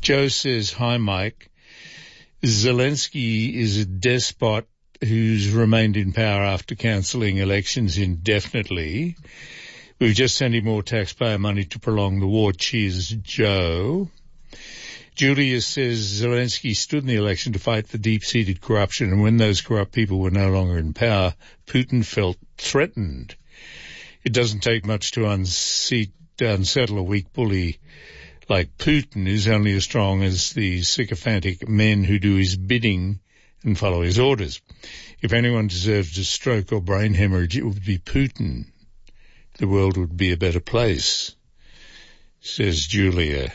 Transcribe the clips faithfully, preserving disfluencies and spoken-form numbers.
Joe says, hi, Mike. Zelensky is a despot who's remained in power after cancelling elections indefinitely. We've just sent him more taxpayer money to prolong the war. Cheers, Joe. Julia says Zelensky stood in the election to fight the deep-seated corruption, and when those corrupt people were no longer in power, Putin felt threatened. It doesn't take much to unseat, unsettle a weak bully like Putin, who's only as strong as the sycophantic men who do his bidding and follow his orders. If anyone deserved a stroke or brain hemorrhage, it would be Putin. The world would be a better place, says Julia.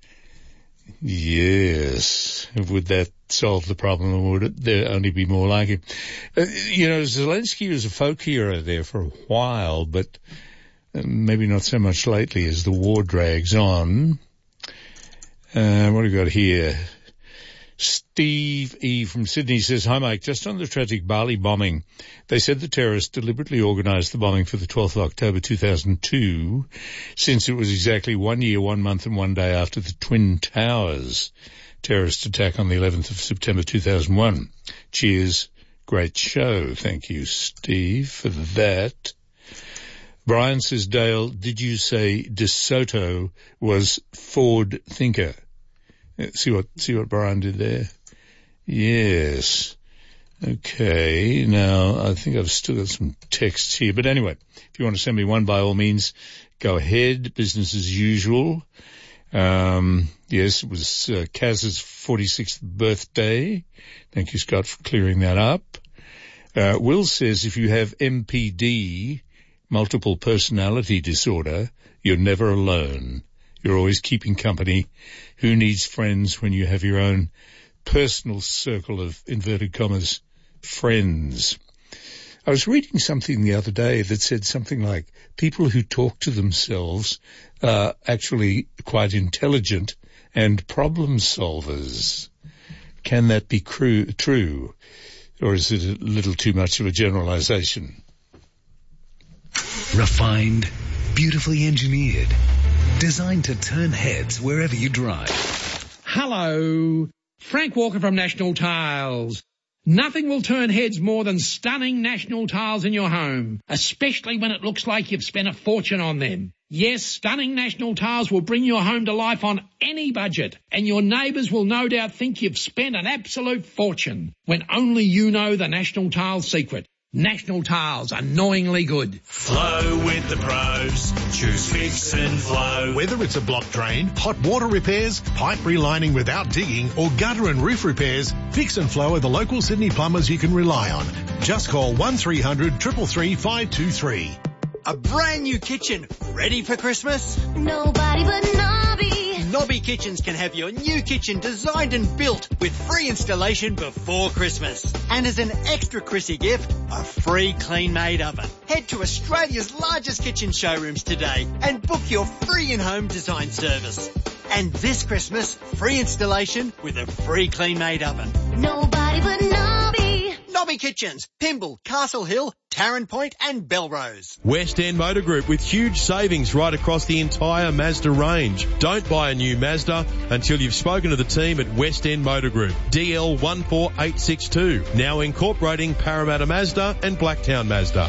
Yes. Would that solve the problem, or would it, there only be more like him? Uh, you know, Zelensky was a folk hero there for a while, but uh, maybe not so much lately as the war drags on. Uh, what have we got here? Steve E. from Sydney says, hi, Mike. Just on the tragic Bali bombing, they said the terrorists deliberately organised the bombing for the twelfth of October two thousand two, since it was exactly one year, one month and one day after the Twin Towers terrorist attack on the eleventh of September two thousand one. Cheers. Great show. Thank you, Steve, for that. Brian says, Dale, did you say De Soto was Ford thinker? See what, see what Brian did there? Yes. Okay. Now, I think I've still got some texts here. But anyway, if you want to send me one, by all means, go ahead. Business as usual. Um, yes, it was uh, Kaz's forty-sixth birthday. Thank you, Scott, for clearing that up. Uh, Will says if you have M P D, multiple personality disorder, you're never alone. You're always keeping company. Who needs friends when you have your own personal circle of, inverted commas, friends? I was reading something the other day that said something like people who talk to themselves are actually quite intelligent and problem solvers. Can that be cru- true? Or is it a little too much of a generalization? Refined, beautifully engineered, designed to turn heads wherever you drive. Hello, Frank Walker from National Tiles. Nothing will turn heads more than stunning National Tiles in your home, especially when it looks like you've spent a fortune on them. Yes, stunning National Tiles will bring your home to life on any budget, and your neighbours will no doubt think you've spent an absolute fortune, when only you know the National Tiles secret. National Tiles, annoyingly good. Flow with the pros. Choose Fix and Flow. Whether it's a block drain, hot water repairs, pipe relining without digging, or gutter and roof repairs, Fix and Flow are the local Sydney plumbers you can rely on. Just call one three hundred, three three three, five two three. A brand new kitchen, ready for Christmas? Nobody but Nobby. Nobby Kitchens can have your new kitchen designed and built with free installation before Christmas. And as an extra Chrissy gift, a free clean-made oven. Head to Australia's largest kitchen showrooms today and book your free in-home design service. And this Christmas, free installation with a free clean-made oven. Nobody but Nobby. Nobby Kitchens, Pymble, Castle Hill, Tarrant Point and Belrose. West End Motor Group with huge savings right across the entire Mazda range. Don't buy a new Mazda until you've spoken to the team at West End Motor Group. D L one four eight six two, now incorporating Parramatta Mazda and Blacktown Mazda.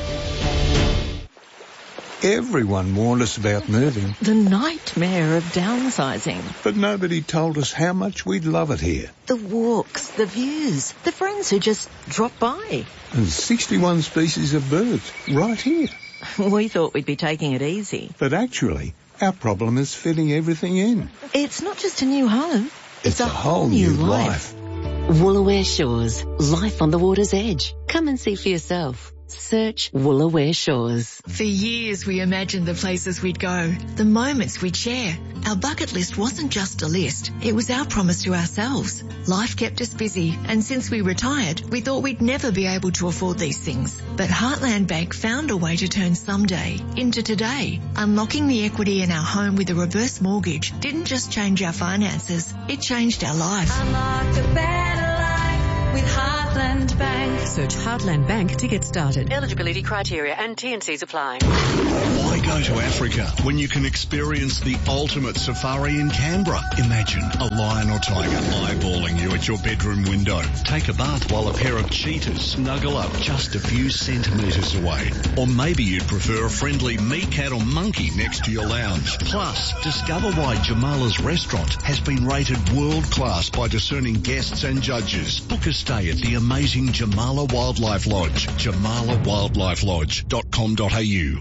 Everyone warned us about moving. The nightmare of downsizing. But nobody told us how much we'd love it here. The walks, the views, the friends who just drop by. And sixty-one species of birds right here. We thought we'd be taking it easy. But actually, our problem is fitting everything in. It's not just a new home. It's, it's a, a whole new life. life. Woolooware Shores. Life on the water's edge. Come and see for yourself. Search Woolooware Shores. For years we imagined the places we'd go, the moments we'd share. Our bucket list wasn't just a list, it was our promise to ourselves. Life kept us busy, and since we retired, we thought we'd never be able to afford these things. But Heartland Bank found a way to turn someday into today. Unlocking the equity in our home with a reverse mortgage didn't just change our finances, it changed our life. Unlock a better life with Heartland. Heartland Bank. Search Heartland Bank to get started. Eligibility criteria and T and Cs apply. Why go to Africa when you can experience the ultimate safari in Canberra? Imagine a lion or tiger eyeballing you at your bedroom window. Take a bath while a pair of cheetahs snuggle up just a few centimetres away. Or maybe you'd prefer a friendly meerkat or monkey next to your lounge. Plus, discover why Jamala's restaurant has been rated world class by discerning guests and judges. Book a stay at the amazing Jamala Wildlife Lodge, jamala wildlife lodge dot com dot a u.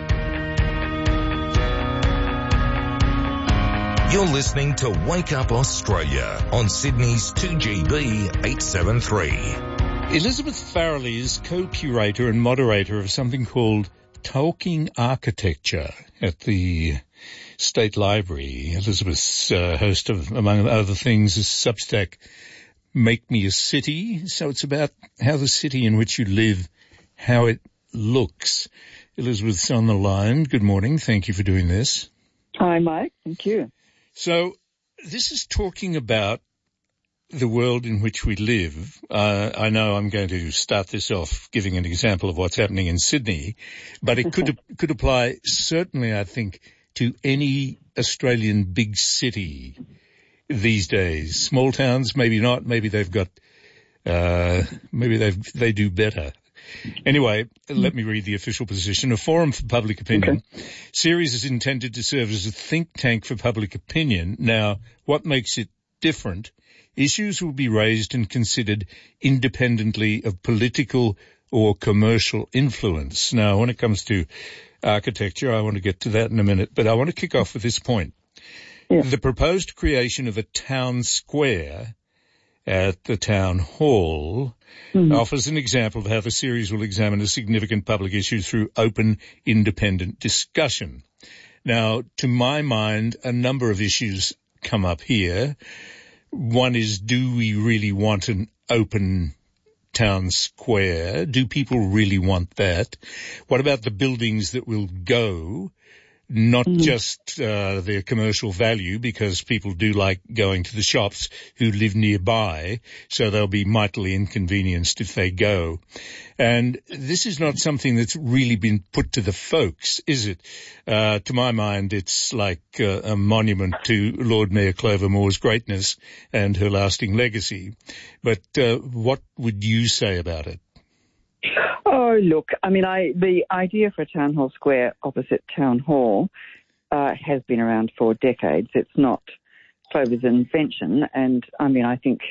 You're listening to Wake Up Australia on Sydney's two G B eight seventy-three. Elizabeth Farrelly is co-curator and moderator of something called Talking Architecture at the State Library. Elizabeth's uh, host of, among other things, is Substack Make Me a City. So it's about how the city in which you live, how it looks. Elizabeth's on the line. Good morning. Thank you for doing this. Hi, Mike. Thank you. So this is talking about the world in which we live. Uh, I know I'm going to start this off giving an example of what's happening in Sydney, but it could could apply certainly, I think, to any Australian big city these days. Small towns, maybe not. Maybe they've got, uh, maybe they they do better. Anyway, let me read the official position. A forum for public opinion. Okay. Series is intended to serve as a think tank for public opinion. Now, what makes it different? Issues will be raised and considered independently of political or commercial influence. Now, when it comes to architecture, I want to get to that in a minute, but I want to kick off with this point. Yeah. The proposed creation of a town square at the town hall mm-hmm. offers an example of how the series will examine a significant public issue through open, independent discussion. Now, to my mind, a number of issues come up here. One is, do we really want an open town square? Do people really want that? What about the buildings that will go? Not mm. just uh, their commercial value, because people do like going to the shops who live nearby, so they'll be mightily inconvenienced if they go. And this is not something that's really been put to the folks, is it? Uh, to my mind, it's like uh, a monument to Lord Mayor Clover Moore's greatness and her lasting legacy. But uh, what would you say about it? Oh, look, I mean, I the idea for a town hall square opposite town hall uh, has been around for decades. It's not Clover's invention, and I mean, I think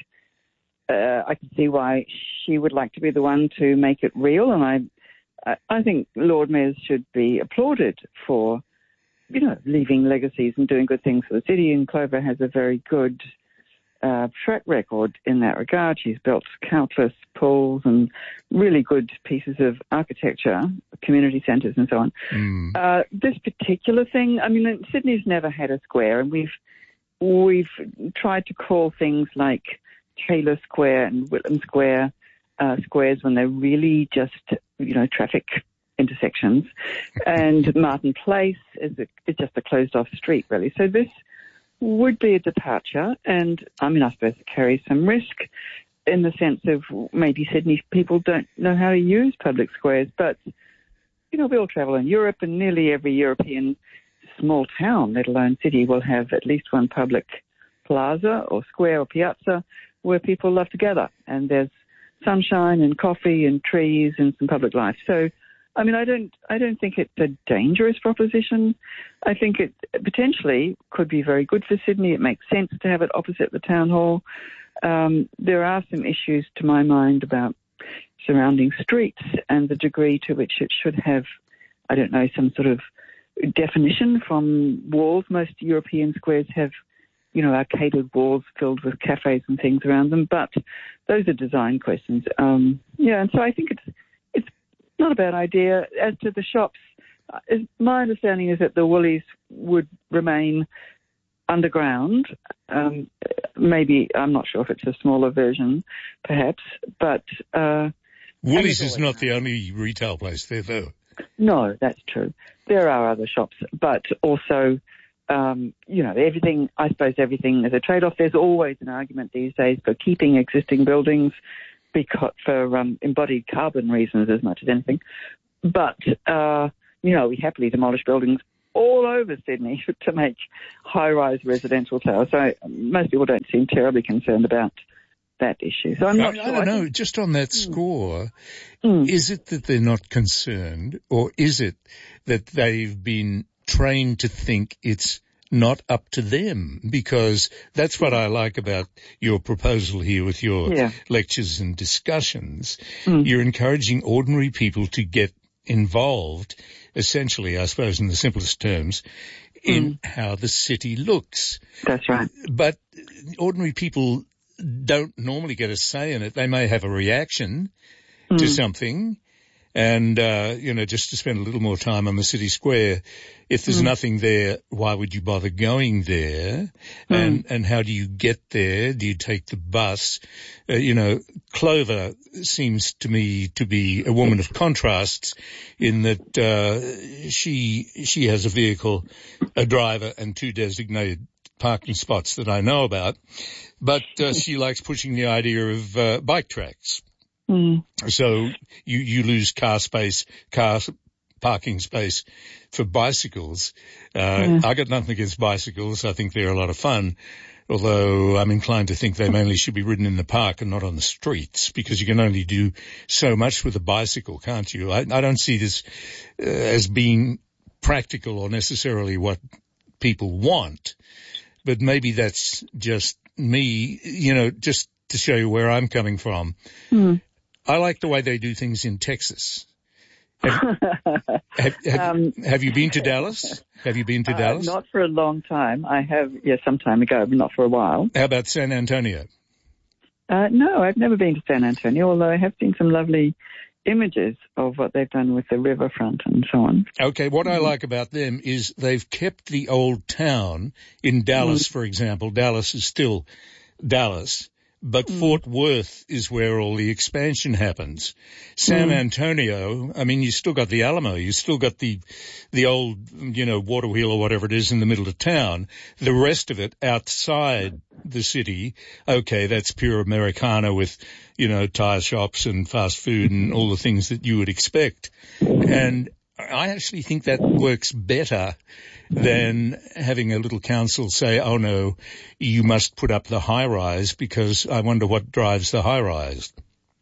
uh, I can see why she would like to be the one to make it real, and I, I think Lord Mayors should be applauded for, you know, leaving legacies and doing good things for the city, and Clover has a very good Uh, track record in that regard. She's built countless pools and really good pieces of architecture, community centres and so on. Mm. Uh, this particular thing, I mean, Sydney's never had a square, and we've we've tried to call things like Taylor Square and Whitlam Square uh, squares when they're really just, you know, traffic intersections. And Martin Place is, a, is just a closed-off street, really. So this would be a departure, and I mean, I suppose it carries some risk in the sense of maybe Sydney people don't know how to use public squares, but, you know, we all travel in Europe, and nearly every European small town, let alone city, will have at least one public plaza or square or piazza where people love to gather, and there's sunshine and coffee and trees and some public life. So, I mean, I don't, I don't think it's a dangerous proposition. I think it potentially could be very good for Sydney. It makes sense to have it opposite the town hall. Um, there are some issues, to my mind, about surrounding streets and the degree to which it should have, I don't know, some sort of definition from walls. Most European squares have, you know, arcaded walls filled with cafes and things around them, but those are design questions. Um, yeah, and so I think it's not a bad idea. As to the shops, my understanding is that the Woolies would remain underground. Um, maybe, I'm not sure if it's a smaller version, perhaps, but... Uh, Woolies is not the only retail place there, though. No, that's true. There are other shops, but also, um, you know, everything, I suppose everything is a trade-off. There's always an argument these days for keeping existing buildings because for um, embodied carbon reasons as much as anything. But, uh, you know, we happily demolish buildings all over Sydney to make high-rise residential towers. So most people don't seem terribly concerned about that issue. So I'm not I, sure. I don't I know. think, just on that score, mm. is it that they're not concerned, or is it that they've been trained to think it's not up to them? Because that's what I like about your proposal here with your yeah. lectures and discussions. Mm. You're encouraging ordinary people to get involved, essentially, I suppose, in the simplest terms, in mm. how the city looks. That's right. But ordinary people don't normally get a say in it. They may have a reaction mm. to something, and, uh, you know, just to spend a little more time on the city square. If there's mm. nothing there, why would you bother going there? Mm. And, and how do you get there? Do you take the bus? Uh, you know, Clover seems to me to be a woman of contrasts in that, uh, she, she has a vehicle, a driver, and two designated parking spots that I know about. But, uh, she likes pushing the idea of, uh, bike tracks. Mm. So you, you lose car space, car parking space for bicycles. Uh, yeah. I got nothing against bicycles. I think they're a lot of fun. Although I'm inclined to think they mainly should be ridden in the park and not on the streets, because you can only do so much with a bicycle, can't you? I, I don't see this uh, as being practical or necessarily what people want, but maybe that's just me, you know, just to show you where I'm coming from. Mm. I like the way they do things in Texas. Have, have, have, um, have you been to Dallas? Have you been to uh, Dallas? Not for a long time. I have, yes, yeah, some time ago, but not for a while. How about San Antonio? Uh, no, I've never been to San Antonio, although I have seen some lovely images of what they've done with the riverfront and so on. Okay, what I like about them is they've kept the old town in Dallas, mm. for example. Dallas is still Dallas. But mm. Fort Worth is where all the expansion happens. San mm. Antonio, I mean, you still got the Alamo, you still got the, the old, you know, water wheel or whatever it is in the middle of town. The rest of it outside the city, okay, that's pure Americana with, you know, tire shops and fast food and all the things that you would expect. And I actually think that works better than having a little council say, oh no, you must put up the high rise, because I wonder what drives the high rise.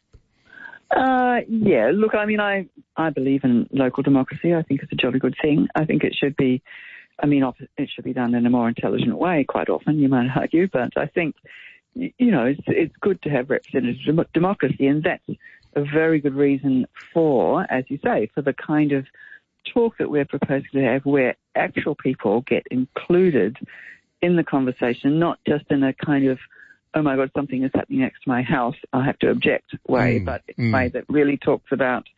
Uh, yeah, look, I mean, I, I believe in local democracy. I think it's a jolly good thing. I think it should be, I mean, it should be done in a more intelligent way quite often, you might argue, but I think, you know, it's, it's good to have representative democracy, and that's a very good reason for, as you say, for the kind of talk that we're proposing to have, where actual people get included in the conversation, not just in a kind of, oh my God, something is happening next to my house, I have to object way, mm, but in a way that really talks about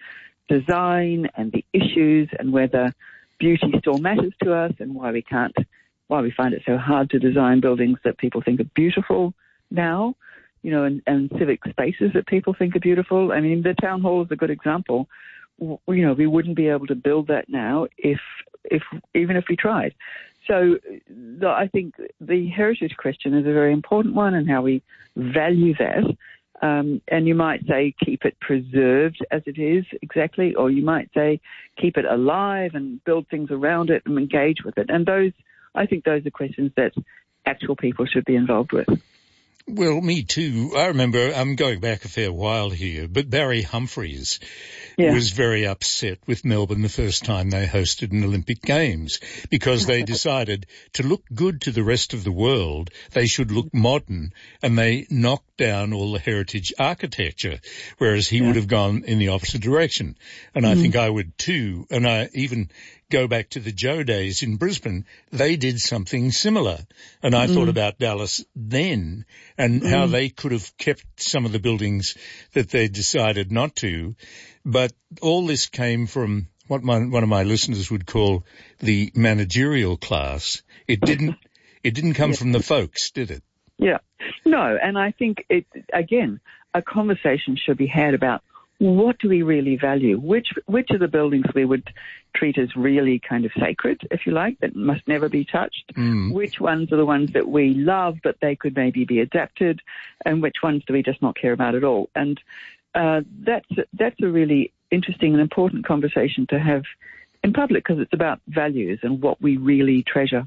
design and the issues and whether beauty still matters to us and why we can't, why we find it so hard to design buildings that people think are beautiful now, you know, and, and civic spaces that people think are beautiful. I mean, the town hall is a good example. You know, we wouldn't be able to build that now if, if even if we tried. So the, I think the heritage question is a very important one, and how we value that. Um, and you might say keep it preserved as it is, exactly, or you might say keep it alive and build things around it and engage with it. And those, I think those are questions that actual people should be involved with. Well, me too. I remember, I'm going back a fair while here, but Barry Humphries yeah. was very upset with Melbourne the first time they hosted an Olympic Games, because they decided to look good to the rest of the world, they should look modern, and they knocked down all the heritage architecture, whereas he yeah. would have gone in the opposite direction. And mm. I think I would too. And I even go back to the Joe days in Brisbane, they did something similar. And I mm. thought about Dallas then, and mm. how they could have kept some of the buildings that they decided not to. But all this came from what my, one of my listeners would call the managerial class. It didn't, it didn't come yeah. from the folks, did it? Yeah. No, and I think it, again, a conversation should be had about what do we really value? Which which of the buildings we would treat as really kind of sacred, if you like, that must never be touched? Mm. Which ones are the ones that we love, but they could maybe be adapted? And which ones do we just not care about at all? And uh, that's, that's a really interesting and important conversation to have in public, because it's about values and what we really treasure.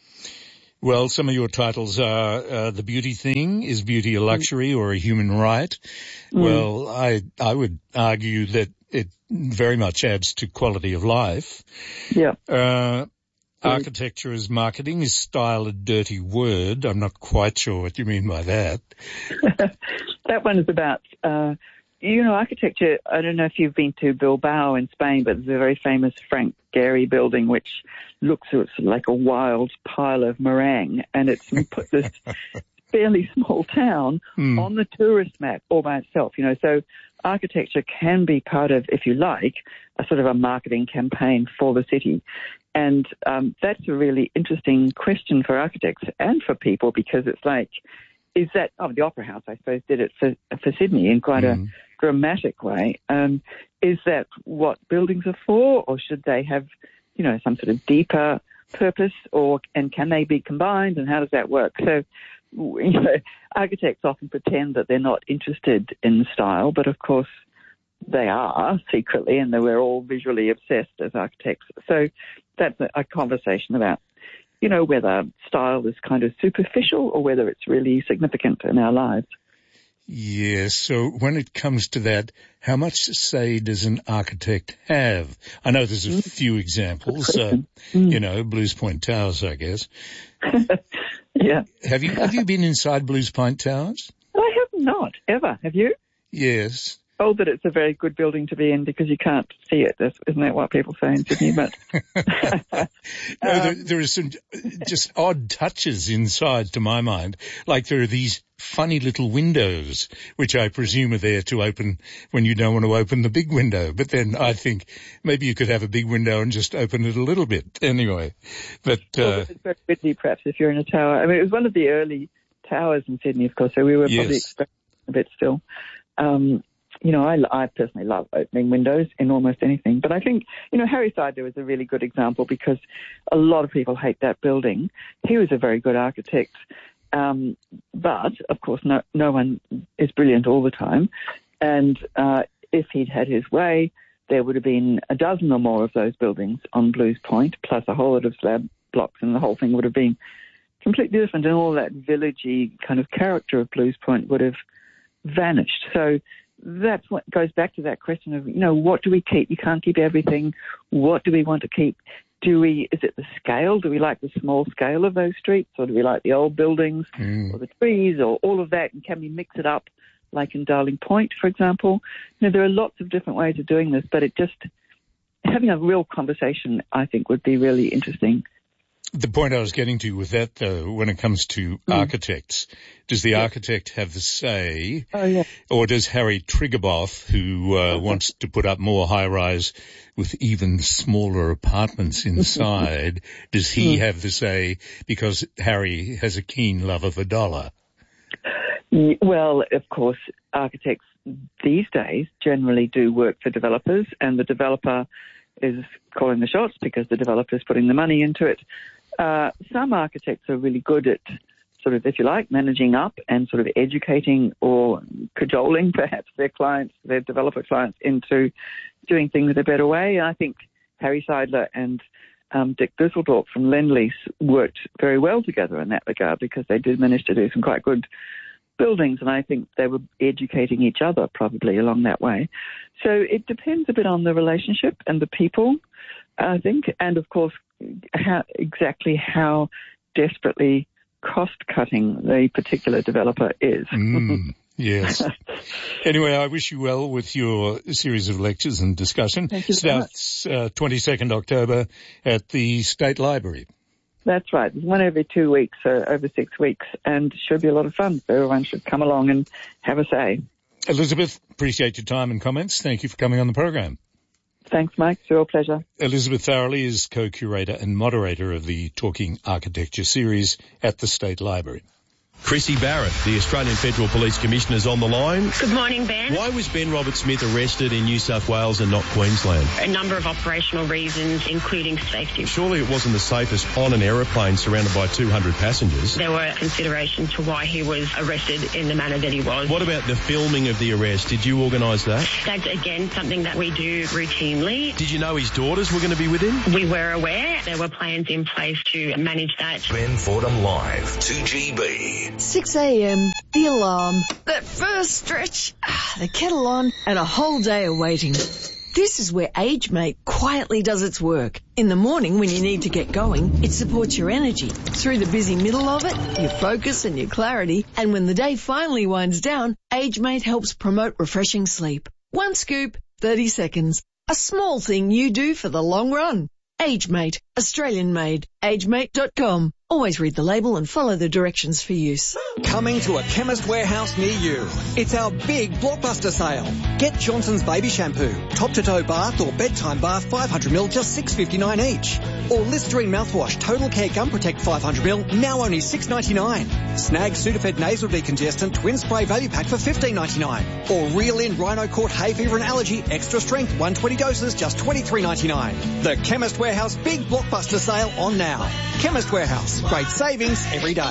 Well, some of your titles are uh, The Beauty Thing, Is Beauty a Luxury or a Human Right? Mm. Well, I I would argue that it very much adds to quality of life. Yeah. Uh, architecture as marketing, is style a dirty word? I'm not quite sure what you mean by that. That one is about, uh, you know, architecture. I don't know if you've been to Bilbao in Spain, but there's a very famous Frank Gehry building which looks like a wild pile of meringue, and it's put this fairly small town mm. on the tourist map all by itself, you know. So architecture can be part of, if you like, a sort of a marketing campaign for the city. And um, that's a really interesting question for architects and for people, because it's like, is that, oh, the Opera House, I suppose, did it for, for Sydney in quite mm. a dramatic way. Um, is that what buildings are for, or should they have, you know, some sort of deeper purpose, or, and can they be combined, and how does that work? So, you know, architects often pretend that they're not interested in style, but of course they are secretly, and that we're all visually obsessed as architects. So that's a, a conversation about, you know, whether style is kind of superficial or whether it's really significant in our lives. Yes. So when it comes to that, how much say does an architect have? I know there's a mm. few examples, uh, mm. you know, Blues Point Towers, I guess. Yeah. Have you, have you been inside Blues Point Towers? I have not, ever. Have you? Yes. Oh, that it's a very good building to be in because you can't see it. That's, isn't that what people say in Sydney? But no, there, there are some just odd touches inside, to my mind. Like there are these funny little windows, which I presume are there to open when you don't want to open the big window. But then I think maybe you could have a big window and just open it a little bit anyway. But uh, well, it's very windy, perhaps, if you're in a tower. I mean, it was one of the early towers in Sydney, of course, so we were yes. probably expecting a bit still. Um, You know, I, I personally love opening windows in almost anything. But I think, you know, Harry Seidler is a really good example because a lot of people hate that building. He was a very good architect. Um, but, of course, no, no one is brilliant all the time. And uh, if he'd had his way, there would have been a dozen or more of those buildings on Blues Point, plus a whole lot of slab blocks, and the whole thing would have been completely different. And all that villagey kind of character of Blues Point would have vanished. So that's what goes back to that question of, you know, what do we keep? You can't keep everything. What do we want to keep? Do we, is it the scale? Do we like the small scale of those streets, or do we like the old buildings mm. or the trees or all of that? And can we mix it up like in Darling Point, for example? You know, there are lots of different ways of doing this, but it just, having a real conversation, I think, would be really interesting. The point I was getting to with that, though, when it comes to mm. architects, does the yeah. architect have the say, oh, yeah. or does Harry Triguboff, who uh, wants to put up more high-rise with even smaller apartments inside, does he mm. have the say because Harry has a keen love of a dollar? Well, of course, architects these days generally do work for developers, and the developer is calling the shots because the developer's putting the money into it. Uh, some architects are really good at sort of, if you like, managing up and sort of educating or cajoling perhaps their clients, their developer clients, into doing things a better way. And I think Harry Seidler and um, Dick Dusseldorp from Lendlease worked very well together in that regard because they did manage to do some quite good buildings, and I think they were educating each other probably along that way. So it depends a bit on the relationship and the people, I think, and of course how, exactly how desperately cost-cutting the particular developer is. Mm, yes. Anyway, I wish you well with your series of lectures and discussion. Thank you so Starts uh, twenty-second October at the State Library. That's right. There's one every two weeks, uh, over six weeks, and it should be a lot of fun. So everyone should come along and have a say. Elizabeth, appreciate your time and comments. Thank you for coming on the program. Thanks, Mike. It's a real pleasure. Elizabeth Thoroughly is co-curator and moderator of the Talking Architecture series at the State Library. Chrissy Barrett, the Australian Federal Police Commissioner, is on the line. Good morning, Ben. Why was Ben Robert Smith arrested in New South Wales and not Queensland? A number of operational reasons, including safety. Surely it wasn't the safest on an aeroplane surrounded by two hundred passengers. There were considerations to why he was arrested in the manner that he was. What about the filming of the arrest? Did you organise that? That's, again, something that we do routinely. Did you know his daughters were going to be with him? We were aware. There were plans in place to manage that. Ben Fordham Live, two G B. six a.m, the alarm, that first stretch, the kettle on, and a whole day of waiting. This is where AgeMate quietly does its work. In the morning when you need to get going, it supports your energy. Through the busy middle of it, your focus and your clarity. And when the day finally winds down, AgeMate helps promote refreshing sleep. One scoop, thirty seconds. A small thing you do for the long run. AgeMate, Australian made. agemate dot com. Always read the label and follow the directions for use. Coming to a Chemist Warehouse near you. It's our big blockbuster sale. Get Johnson's Baby Shampoo, top-to-toe bath or bedtime bath five hundred milliliters, just six dollars fifty-nine each. Or Listerine mouthwash, Total Care Gum Protect five hundred milliliters, now only six dollars ninety-nine. Snag Sudafed Nasal Decongestant Twin Spray Value Pack for fifteen dollars ninety-nine. Or Reel In Rhino Court Hay Fever and Allergy Extra Strength one hundred twenty doses, just twenty-three dollars ninety-nine. The Chemist Warehouse Big Blockbuster Sale on now. Chemist Warehouse. Great savings every day.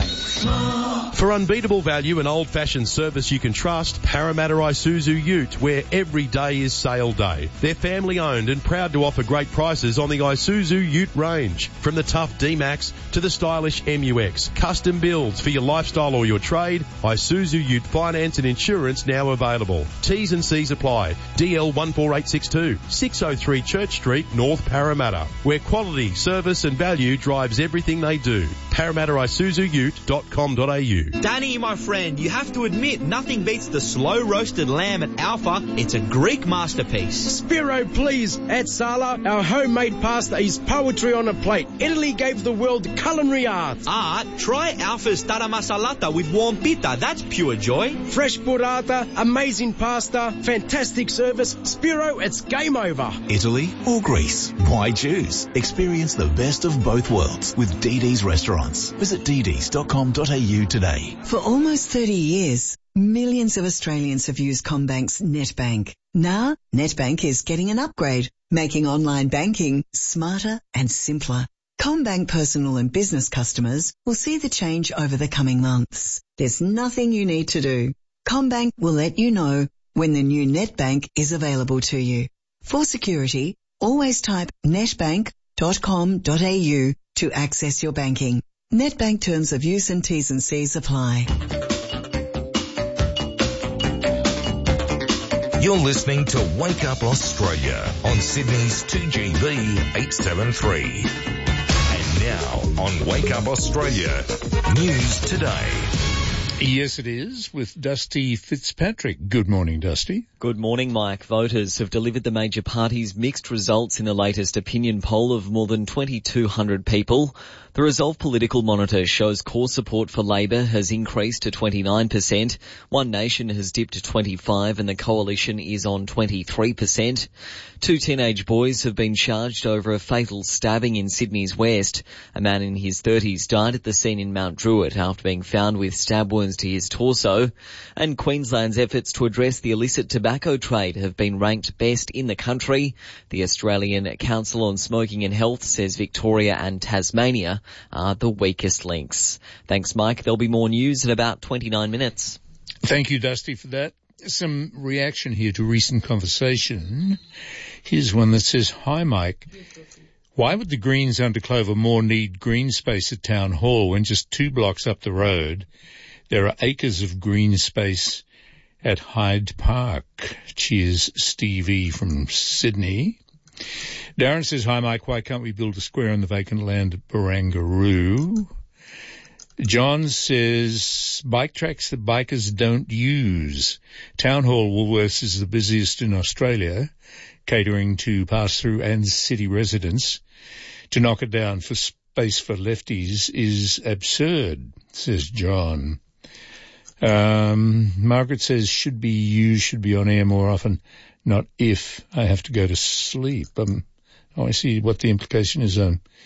For unbeatable value and old-fashioned service you can trust, Parramatta Isuzu Ute, where every day is sale day. They're family-owned and proud to offer great prices on the Isuzu Ute range. From the tough D-Max to the stylish M U X. Custom builds for your lifestyle or your trade. Isuzu Ute finance and insurance now available. T's and C's apply. D L one four eight six two, six oh three Church Street, North Parramatta, where quality, service and value drives everything they do. Parramatta Isuzu Ute dot com dot a u. Danny, my friend, you have to admit nothing beats the slow roasted lamb at Alpha. It's a Greek masterpiece. Spiro, please. At Sala, our homemade pasta is poetry on a plate. Italy gave the world culinary art. Art? Try Alpha's tara masalata with warm pita. That's pure joy. Fresh burrata, amazing pasta, fantastic service. Spiro, it's game over. Italy or Greece? Why choose? Experience the best of both worlds with D D's Restaurants. Visit d ds dot com dot a u today. For almost thirty years, millions of Australians have used CommBank's NetBank. Now, NetBank is getting an upgrade, making online banking smarter and simpler. CommBank personal and business customers will see the change over the coming months. There's nothing you need to do. CommBank will let you know when the new NetBank is available to you. For security, always type netbank dot com dot a u to access your banking. NetBank terms of use and T's and C's apply. You're listening to Wake Up Australia on Sydney's two G B eight seventy-three. And now on Wake Up Australia, News Today. Yes, it is, with Dusty Fitzpatrick. Good morning, Dusty. Good morning, Mike. Voters have delivered the major parties mixed results in the latest opinion poll of more than twenty-two hundred people. The Resolve Political Monitor shows core support for Labor has increased to twenty-nine percent. One Nation has dipped to twenty-five and the Coalition is on twenty-three percent. Two teenage boys have been charged over a fatal stabbing in Sydney's West. A man in his thirties died at the scene in Mount Druitt after being found with stab wounds to his torso. And Queensland's efforts to address the illicit tobacco trade have been ranked best in the country. The Australian Council on Smoking and Health says Victoria and Tasmania are the weakest links. Thanks, Mike. There'll be more news in about twenty-nine minutes. Thank you, Dusty, for that. Some reaction here to recent conversation. Here's one that says, "Hi, Mike. Why would the Greens under Clover Moore need green space at Town Hall when just two blocks up the road there are acres of green space at Hyde Park?" Cheers, Stevie from Sydney. Darren says, "Hi, Mike. Why can't we build a square on the vacant land at Barangaroo?" John says, "Bike tracks that bikers don't use. Town Hall Woolworths is the busiest in Australia, catering to pass-through and city residents. To knock it down for space for lefties is absurd," says John. Um, Margaret says, "Should be you, should be on air more often, not if I have to go to sleep." Um, oh, I see what the implication is. Um,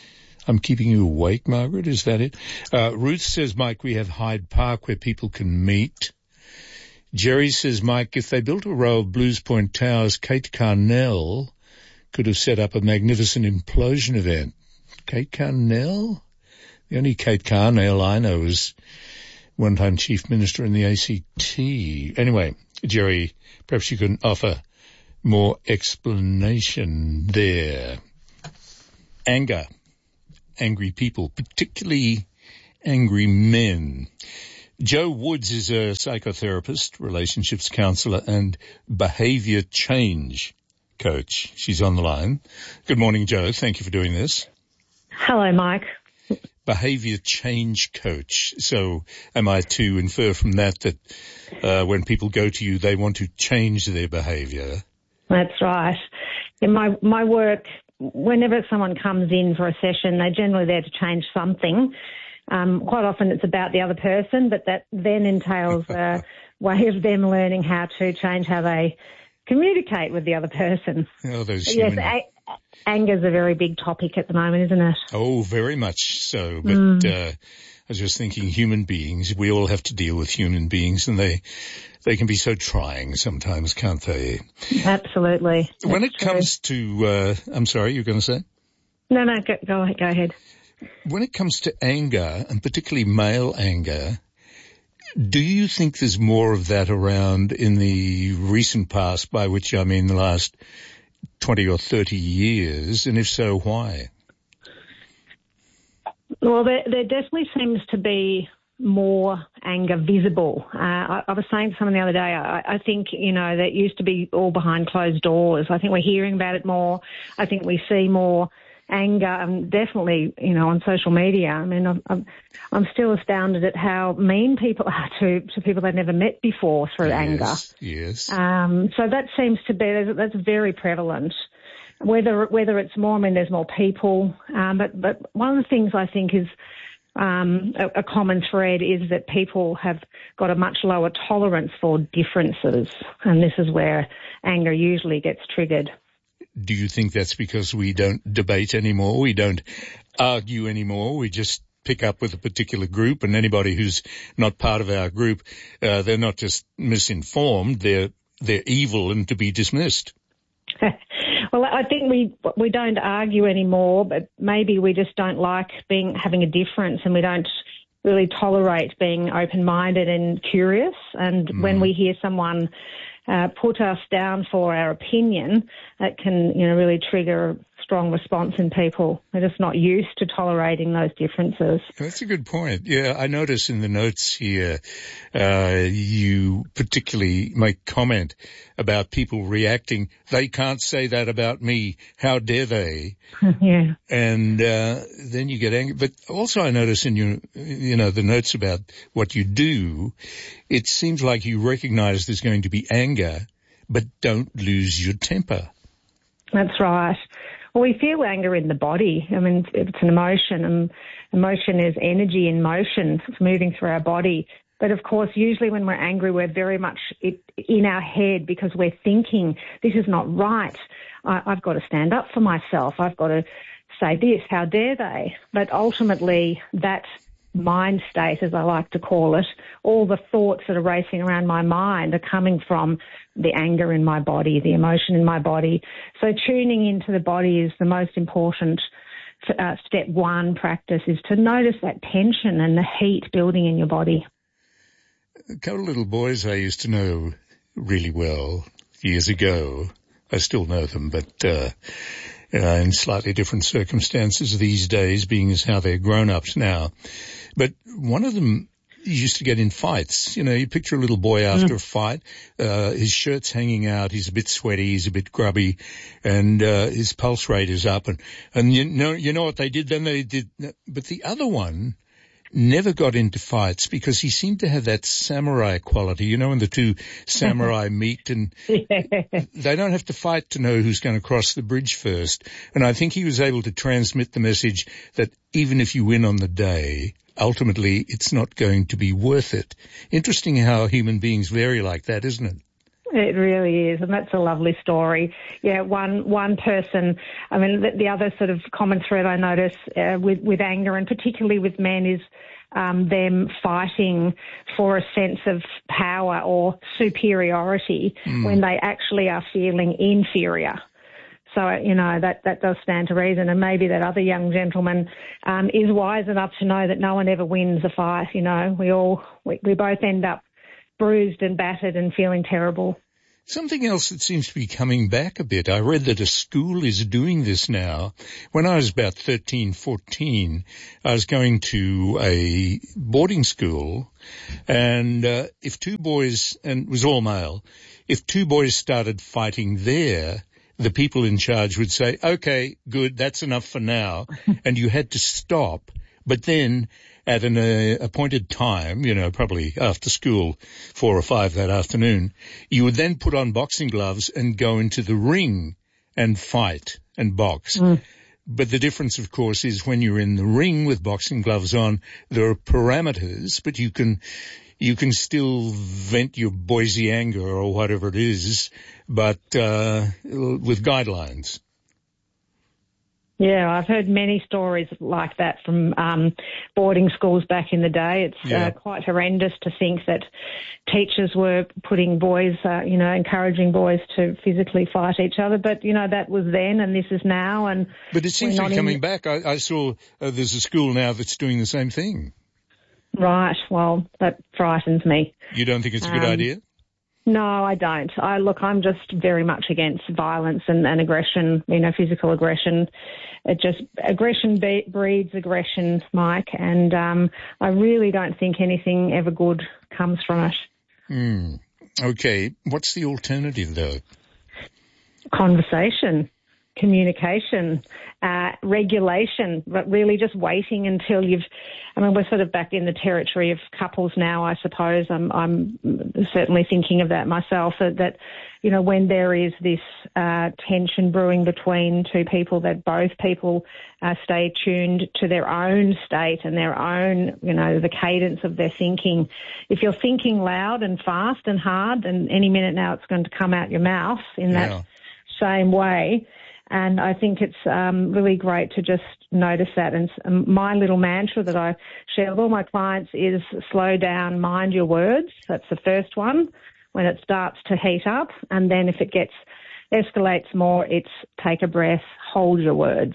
I'm keeping you awake, Margaret. Is that it? Uh, Ruth says, Mike, we have Hyde Park where people can meet. Jerry says, Mike, if they built a row of Blues Point Towers, Kate Carnell could have set up a magnificent implosion event. Kate Carnell? The only Kate Carnell I know is one-time Chief Minister in the A C T. Anyway, Jerry, perhaps you can offer more explanation there. Anger. Angry people, particularly angry men. Jo Woods is a psychotherapist, relationships counsellor and behaviour change coach. She's on the line. Good morning, Jo. Thank you for doing this. Hello, Mike. Behaviour change coach. So am I to infer from that that uh, when people go to you, they want to change their behaviour? That's right. In my, my work, whenever someone comes in for a session, they're generally there to change something. Um, quite often it's about the other person, but that then entails a way of them learning how to change how they communicate with the other person. Oh, those yes, human... a- anger's a very big topic at the moment, isn't it? Oh, very much so. But Mm. uh, I was just thinking human beings, we all have to deal with human beings, and they they can be so trying sometimes, can't they? Absolutely. When That's it true. comes to, uh, I'm sorry, you're going to say? No, no, go, go, go ahead. When it comes to anger, and particularly male anger, do you think there's more of that around in the recent past, by which I mean the last twenty or thirty years, and if so, why? Well, there, there definitely seems to be more anger visible. Uh, I, I was saying to someone the other day, I, I think, you know, that used to be all behind closed doors. I think we're hearing about it more. I think we see more anger, and definitely, you know, on social media. I mean, I'm, I'm, I'm still astounded at how mean people are to, to people they've never met before through yes, anger. Yes. Um, so that seems to be, that's very prevalent. Whether whether it's more, I mean, there's more people, um, but, but one of the things I think is um, a, a common thread is that people have got a much lower tolerance for differences, and this is where anger usually gets triggered. Do you think that's because we don't debate anymore, we don't argue anymore, we just pick up with a particular group, and anybody who's not part of our group, uh, they're not just misinformed, they're they're evil and to be dismissed? Well, I think we we don't argue anymore, but maybe we just don't like being having a difference, and we don't really tolerate being open-minded and curious. And mm. when we hear someone uh, put us down for our opinion, that can, you know, really trigger a strong response in people. They're just not used to tolerating those differences. That's a good point. Yeah, I notice in the notes here, uh, you particularly make comment about people reacting. They can't say that about me. How dare they? Yeah. And, uh, then you get angry. But also I notice in your, you know, the notes about what you do, it seems like you recognize there's going to be anger, but don't lose your temper. That's right. Well, we feel anger in the body. I mean, it's an emotion, and emotion is energy in motion. It's moving through our body. But, of course, usually when we're angry, we're very much in our head because we're thinking, this is not right. I, I've got to stand up for myself. I've got to say this. How dare they? But ultimately, that mind state, as I like to call it, all the thoughts that are racing around my mind are coming from the anger in my body, the emotion in my body. So tuning into the body is the most important uh, step one practice, is to notice that tension and the heat building in your body. A couple of little boys I used to know really well years ago. I still know them, but uh, uh, in slightly different circumstances these days, being as how they're grown-ups now. But one of them used to get in fights. You know, you picture a little boy after mm. a fight, uh, his shirt's hanging out, he's a bit sweaty, he's a bit grubby, and uh, his pulse rate is up. And, and you know, you know what they did then? They did, but the other one never got into fights because he seemed to have that samurai quality, you know, when the two samurai meet, and they don't have to fight to know who's going to cross the bridge first. And I think he was able to transmit the message that even if you win on the day, ultimately it's not going to be worth it. Interesting how human beings vary like that, isn't it? It really is, and that's a lovely story. Yeah, one one person. I mean, the, the other sort of common thread I notice uh, with with anger, and particularly with men, is um, them fighting for a sense of power or superiority mm. when they actually are feeling inferior. So, you know, that, that does stand to reason. And maybe that other young gentleman um, is wise enough to know that no one ever wins a fight. You know, we all, we, we both end up bruised and battered and feeling terrible. Something else that seems to be coming back a bit. I read that a school is doing this now. When I was about thirteen, fourteen, I was going to a boarding school, and uh, if two boys, and it was all male, if two boys started fighting there, the people in charge would say, okay, good, that's enough for now, and you had to stop. But then at an uh, appointed time, you know, probably after school, four or five that afternoon, you would then put on boxing gloves and go into the ring and fight and box. Mm. But the difference, of course, is when you're in the ring with boxing gloves on, there are parameters, but you can you can still vent your Boise anger or whatever it is, but uh with guidelines. Yeah, I've heard many stories like that from um, boarding schools back in the day. It's yeah. uh, quite horrendous to think that teachers were putting boys, uh, you know, encouraging boys to physically fight each other. But, you know, that was then and this is now. And But it seems to be coming in... back. I, I saw uh, there's a school now that's doing the same thing. Right. Well, that frightens me. You don't think it's a good um, idea? No, I don't. I look, I'm just very much against violence and, and aggression, you know, physical aggression. It just, aggression be, breeds aggression, Mike, and um, I really don't think anything ever good comes from it. Mm. Okay. What's the alternative, though? Conversation, communication, uh, regulation, but really just waiting until you've, I mean, we're sort of back in the territory of couples now, I suppose. I'm, I'm certainly thinking of that myself, that, that you know, when there is this uh, tension brewing between two people, that both people uh, stay tuned to their own state and their own, you know, the cadence of their thinking. If you're thinking loud and fast and hard, and any minute now it's going to come out your mouth in that yeah. same way. And I think it's um, really great to just notice that. And my little mantra that I share with all my clients is slow down, mind your words. That's the first one when it starts to heat up. And then if it gets escalates more, it's take a breath, hold your words.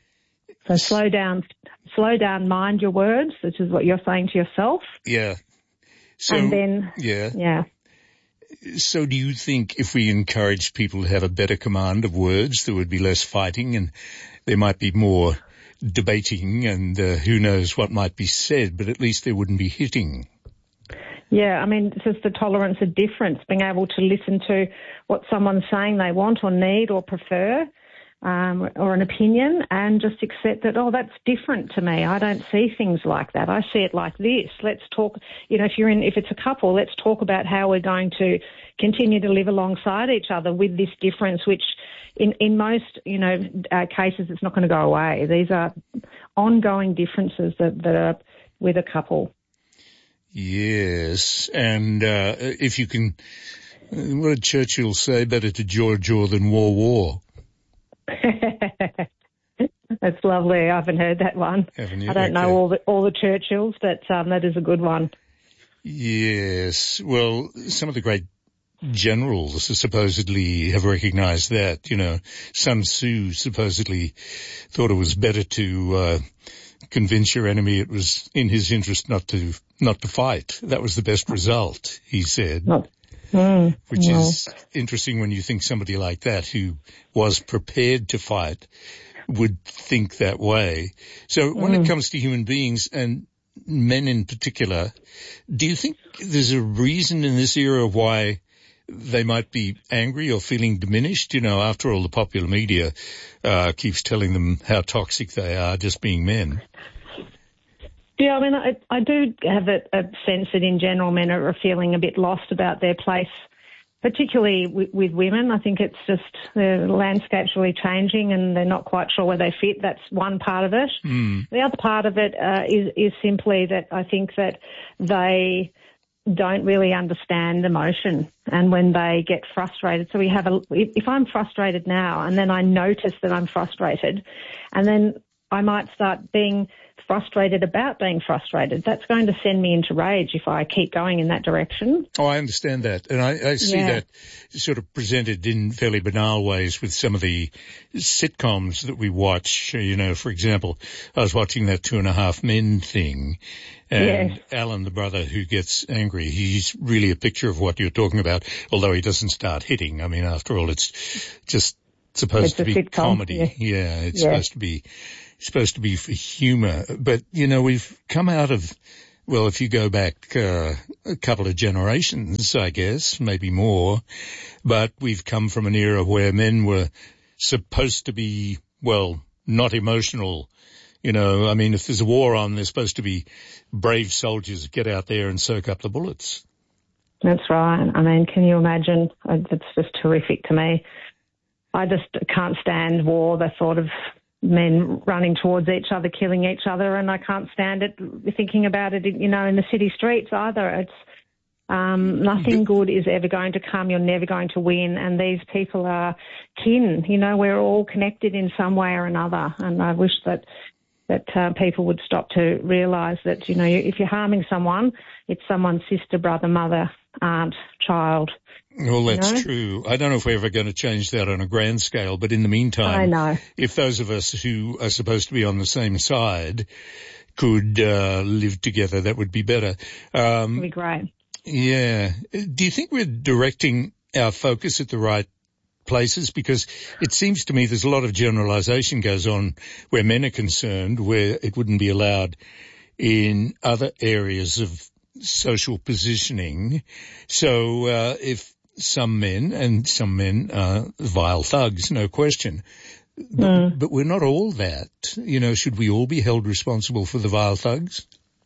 So slow down, slow down, mind your words, which is what you're saying to yourself. Yeah. So, and then, yeah. Yeah. So do you think if we encouraged people to have a better command of words, there would be less fighting and there might be more debating and uh, who knows what might be said, but at least there wouldn't be hitting? Yeah, I mean, it's just the tolerance of difference, being able to listen to what someone's saying they want or need or prefer, um, or an opinion, and just accept that, oh, that's different to me. I don't see things like that. I see it like this. Let's talk, you know, if you're in, if it's a couple, let's talk about how we're going to continue to live alongside each other with this difference, which in, in most, you know, uh, cases, it's not going to go away. These are ongoing differences that, that are with a couple. Yes, and uh, if you can, what did Churchill say, better to jaw jaw than war war? That's lovely. I haven't heard that one. Haven't you? I don't okay. know all the all the Churchills, but um, that is a good one. Yes. Well, some of the great generals supposedly have recognised that. You know, Sun Tzu supposedly thought it was better to uh, convince your enemy it was in his interest not to not to fight. That was the best result, he said. Not- Mm, Which no. is interesting when you think somebody like that who was prepared to fight would think that way. So when mm. it comes to human beings and men in particular, do you think there's a reason in this era why they might be angry or feeling diminished? You know, after all, the popular media uh, keeps telling them how toxic they are just being men. Yeah, I mean, I, I do have a, a sense that in general men are feeling a bit lost about their place, particularly with, with women. I think it's just the landscape's really changing and they're not quite sure where they fit. That's one part of it. Mm. The other part of it uh, is, is simply that I think that they don't really understand emotion and when they get frustrated. So we have a, if, if I'm frustrated now and then I notice that I'm frustrated and then I might start being frustrated about being frustrated, that's going to send me into rage if I keep going in that direction. Oh, I understand that. And I, I see Yeah. that sort of presented in fairly banal ways with some of the sitcoms that we watch. You know, for example, I was watching that Two and a Half Men thing, and Yes. Alan, the brother who gets angry, he's really a picture of what you're talking about, although he doesn't start hitting. I mean, after all, it's just supposed It's to a be sitcom, comedy. yeah. Yeah, it's Yeah. supposed to be supposed to be for humour. But, you know, we've come out of, well, if you go back uh, a couple of generations, I guess, maybe more, but we've come from an era where men were supposed to be, well, not emotional. You know, I mean, if there's a war on, they're supposed to be brave soldiers, get out there and soak up the bullets. That's right. I mean, can you imagine? It's just terrific to me. I just can't stand war, the thought of men running towards each other, killing each other, and I can't stand it thinking about it, you know, in the city streets either. It's um, nothing good is ever going to come. You're never going to win, and these people are kin. You know, we're all connected in some way or another, and I wish that that uh, people would stop to realise that, you know, if you're harming someone, it's someone's sister, brother, mother, aunt, child. Well, that's You know? true. I don't know if we're ever going to change that on a grand scale, but in the meantime, I know. if those of us who are supposed to be on the same side could uh, live together, that would be better. Um, It'd be great. Yeah. Do you think we're directing our focus at the right places? Because it seems to me there's a lot of generalisation goes on where men are concerned, where it wouldn't be allowed in other areas of social positioning. So uh, if some men, and some men are vile thugs, no question, but, Mm. but we're not all that. You know, should we all be held responsible for the vile thugs?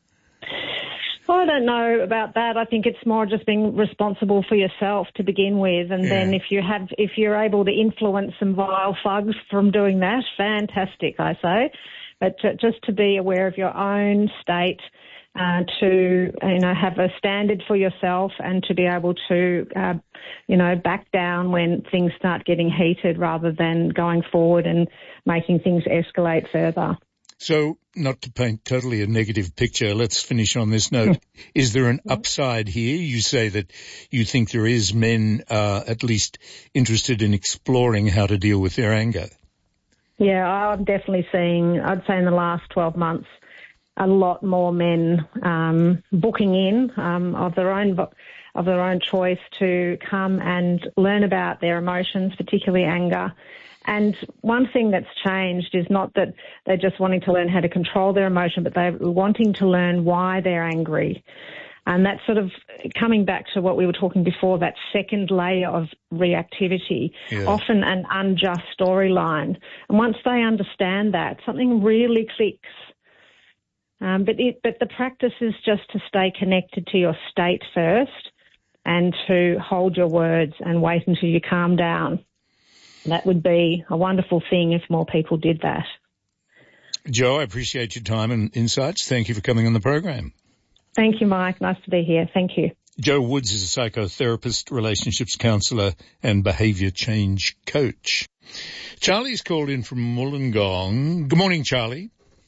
I don't know about that. I think it's more just being responsible for yourself to begin with, and Yeah. then if you have, if you're able to influence some vile thugs from doing that, fantastic, I say. But ju- just to be aware of your own state, uh, to you know have a standard for yourself, and to be able to uh, you know back down when things start getting heated, rather than going forward and making things escalate further. So, not to paint totally a negative picture, let's finish on this note. Is there an upside here? You say that you think there is, men uh, at least interested in exploring how to deal with their anger. Yeah, I'm definitely seeing, I'd say in the last twelve months, a lot more men um, booking in um, of their own of their own choice to come and learn about their emotions, particularly anger. And one thing that's changed is not that they're just wanting to learn how to control their emotion, but they're wanting to learn why they're angry. And that's sort of coming back to what we were talking before, that second layer of reactivity, Yeah. often an unjust storyline. And once they understand that, something really clicks. Um, but it, but the practice is just to stay connected to your state first and to hold your words and wait until you calm down. That would be a wonderful thing if more people did that. Joe, I appreciate your time and insights. Thank you for coming on the program. Thank you, Mike. Nice to be here. Thank you. Joe Woods is a psychotherapist, relationships counsellor and behaviour change coach. Charlie's called in from Wollongong. Good morning, Charlie.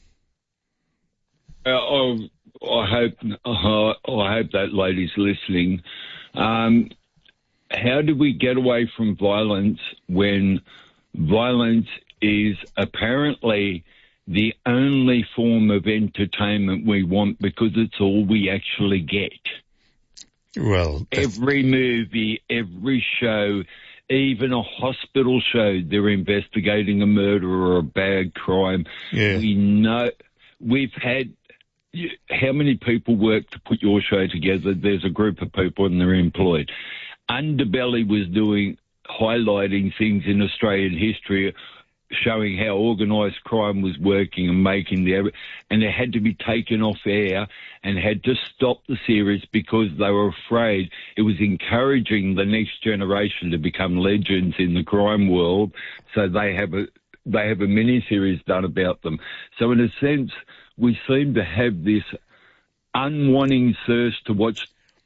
Uh, I, I hope uh, I hope that lady's listening. Um, how do we get away from violence when violence is apparently the only form of entertainment we want because it's all we actually get? Well, every movie, every show, even a hospital show, they're investigating a murder or a bad crime. Yeah. We know we've had. How many people work to put your show together? There's a group of people and they're employed. Underbelly was doing, highlighting things in Australian history, showing how organised crime was working and making the, and it had to be taken off air and had to stop the series because they were afraid it was encouraging the next generation to become legends in the crime world. So they have a, they have a mini-series done about them. So in a sense, we seem to have this unwanting thirst to watch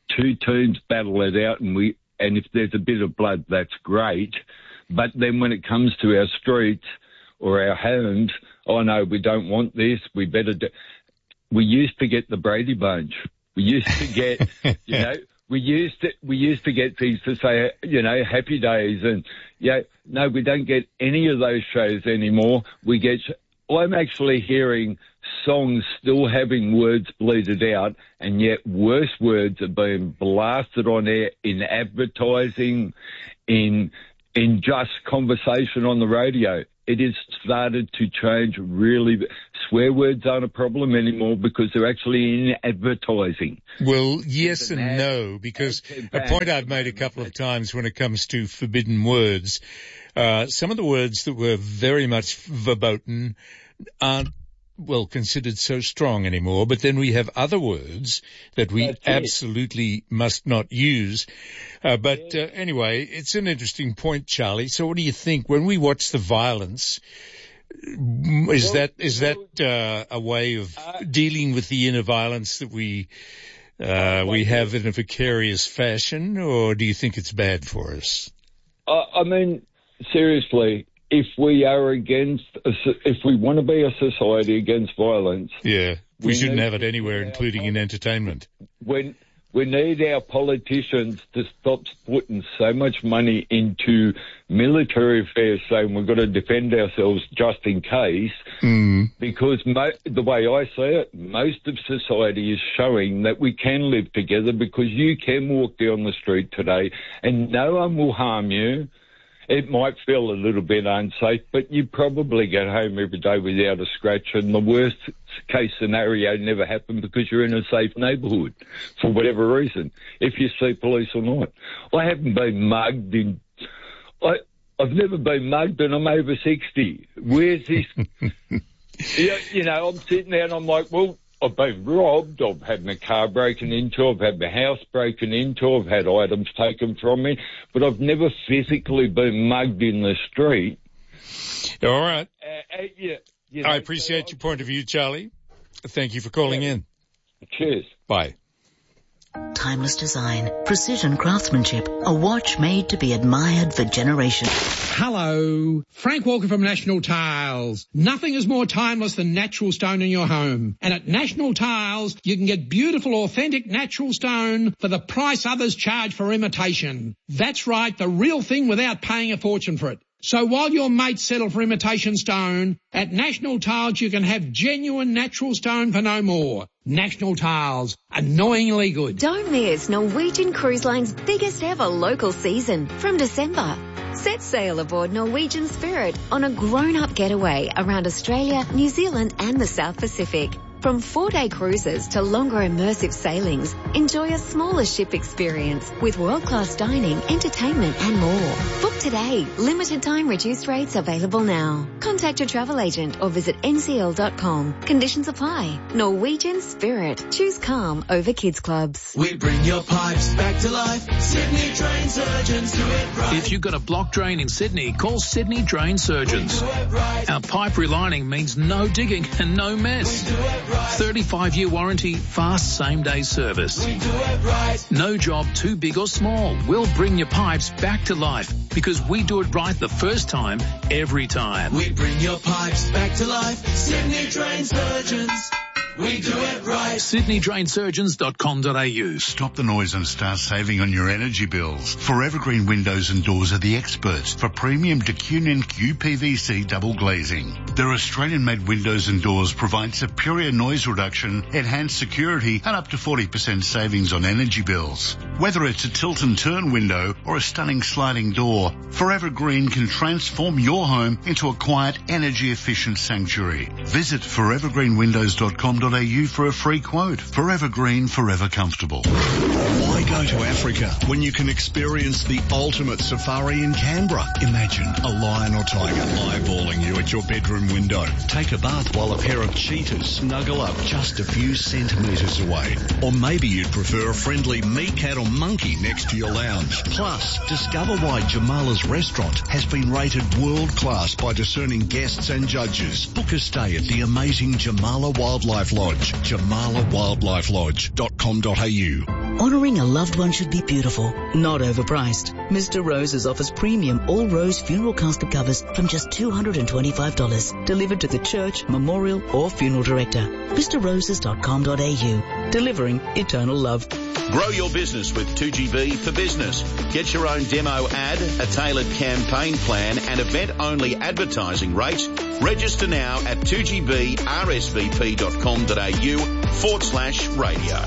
two teams battle it out, and we and if there's a bit of blood, that's great. But then when it comes to our streets or our homes, oh no, we don't want this. We better do. We used to get the Brady Bunch. We used to get, you know, we used to we used to get things to say, you know, Happy Days, and yeah, no, we don't get any of those shows anymore. We get. I'm actually hearing songs still having words bleated out, and yet worse words are being blasted on air in advertising, in in just conversation on the radio. It has started to change really. Swear words aren't a problem anymore because they're actually in advertising. Well, yes and no, because a point I've made a couple of times when it comes to forbidden words, uh, some of the words that were very much verboten aren't, well, considered so strong anymore. But then we have other words that we absolutely must not use. Uh, but uh, anyway, it's an interesting point, Charlie. So what do you think when we watch the violence? Is that is that uh, a way of dealing with the inner violence that we uh, we have in a vicarious fashion, or do you think it's bad for us? Uh, I mean, seriously, if we are against, if we want to be a society against violence, yeah, we, we shouldn't have it anywhere, including in entertainment. When we need our politicians to stop putting so much money into military affairs, saying we've got to defend ourselves just in case, mm. because mo- the way I see it, most of society is showing that we can live together, because you can walk down the street today and no one will harm you. It might feel a little bit unsafe, but you probably get home every day without a scratch, and the worst case scenario never happened because you're in a safe neighbourhood for whatever reason, if you see police or not. I haven't been mugged in... I, I've never been mugged, and I'm over sixty. Where's this... you, you know, I'm sitting there and I'm like, well, I've been robbed, I've had my car broken into, I've had my house broken into, I've had items taken from me, but I've never physically been mugged in the street. All right. Uh, uh, yeah, you know, I appreciate so your point of view, Charlie. Thank you for calling yeah. in. Cheers. Bye. Timeless design, precision craftsmanship, a watch made to be admired for generations. Hello, Frank Walker from National Tiles. Nothing is more timeless than natural stone in your home. And at National Tiles, you can get beautiful, authentic natural stone for the price others charge for imitation. That's right, the real thing without paying a fortune for it. So while your mates settle for imitation stone, at National Tiles you can have genuine natural stone for no more. National Tiles, annoyingly good. Don't miss Norwegian Cruise Line's biggest ever local season from December. Set sail aboard Norwegian Spirit on a grown-up getaway around Australia, New Zealand and the South Pacific. From four-day cruises to longer immersive sailings, enjoy a smaller ship experience with world-class dining, entertainment and more. Book today. Limited time reduced rates available now. Contact your travel agent or visit N C L dot com. Conditions apply. Norwegian Spirit. Choose calm over kids clubs. We bring your pipes back to life. Sydney Drain Surgeons do it right. If you've got a block drain in Sydney, call Sydney Drain Surgeons. Right. Our pipe relining means no digging and no mess. thirty-five year warranty, fast same-day service. We do it right. No job too big or small. We'll bring your pipes back to life because we do it right the first time, every time. We bring your pipes back to life. Sydney Drain Surgeons. We do it right. Sydney Drain Surgeons dot com dot a u. Stop the noise and start saving on your energy bills. Forever Green Windows and Doors are the experts for premium Decunion Q P V C double glazing. Their Australian-made windows and doors provide superior noise reduction, enhanced security, and up to forty percent savings on energy bills. Whether it's a tilt and turn window or a stunning sliding door, Forever Green can transform your home into a quiet, energy-efficient sanctuary. Visit forever green windows dot com dot a u for a free quote. Forever Green, forever comfortable. Why go to Africa when you can experience the ultimate safari in Canberra? Imagine a lion or tiger eyeballing you at your bedroom window. Take a bath while a pair of cheetahs snuggle up just a few centimetres away. Or maybe you'd prefer a friendly meerkat or monkey next to your lounge. Plus, discover why Jamala's restaurant has been rated world class by discerning guests and judges. Book a stay at the amazing Jamala Wildlife Lodge, jamala wildlife lodge dot com dot a u. Honouring a loved one should be beautiful, not overpriced. Mister Rose's offers premium all-rose funeral casket covers from just two hundred twenty-five dollars, delivered to the church, memorial or funeral director. Mr Roses dot com dot a u, delivering eternal love. Grow your business with two G B for Business. Get your own demo ad, a tailored campaign plan and event-only advertising rates. Register now at two G B R S V P dot com dot a u forward slash radio.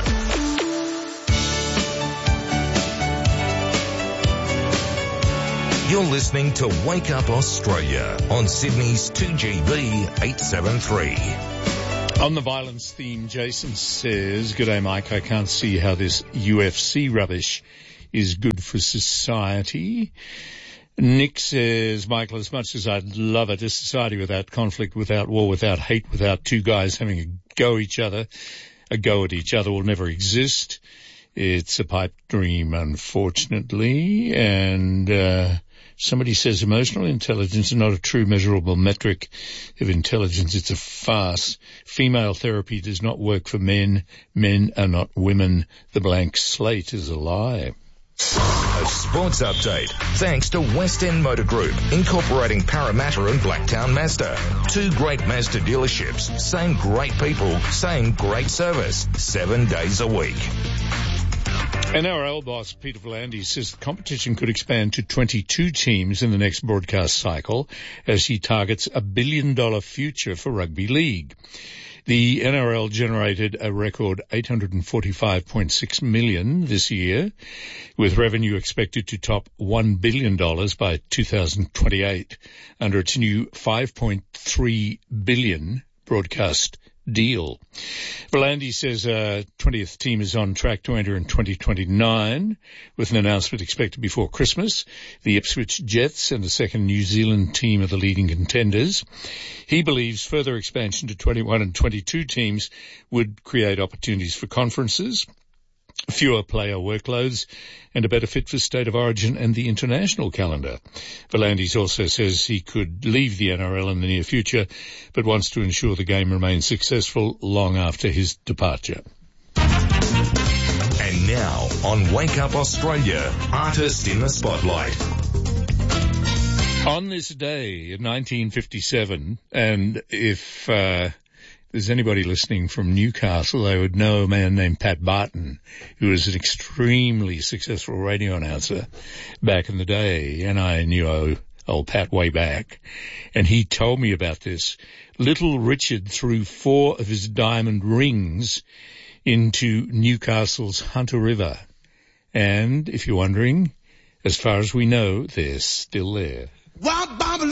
You're listening to Wake Up Australia on Sydney's two G B eight seventy-three. On the violence theme, Jason says, "G'day, Mike. I can't see how this U F C rubbish is good for society." Nick says, "Michael, as much as I'd love it, a society without conflict, without war, without hate, without two guys having a go each other, a go at each other will never exist. It's a pipe dream, unfortunately." And uh somebody says, "Emotional intelligence is not a true measurable metric of intelligence. It's a farce. Female therapy does not work for men. Men are not women. The blank slate is a lie." A sports update thanks to West End Motor Group, incorporating Parramatta and Blacktown Mazda. Two great Mazda dealerships, same great people, same great service, seven days a week. N R L boss Peter V'landys says the competition could expand to twenty-two teams in the next broadcast cycle as he targets a billion-dollar future for rugby league. The N R L generated a record eight hundred forty-five point six million dollars this year, with revenue expected to top one billion dollars by two thousand twenty-eight under its new five point three billion dollars broadcast deal. V'landys says a twentieth team is on track to enter in twenty twenty-nine, with an announcement expected before Christmas. The Ipswich Jets and the second New Zealand team are the leading contenders. He believes further expansion to twenty-one and twenty-two teams would create opportunities for conferences, fewer player workloads, and a better fit for State of Origin and the international calendar. V'landys also says he could leave the N R L in the near future, but wants to ensure the game remains successful long after his departure. And now, on Wake Up Australia, Artist in the Spotlight. On this day in nineteen fifty-seven, and if uh there's anybody listening from Newcastle, they would know a man named Pat Barton, who was an extremely successful radio announcer back in the day, and I knew old, old Pat way back. And he told me about this. Little Richard threw four of his diamond rings into Newcastle's Hunter River. And, if you're wondering, as far as we know, they're still there.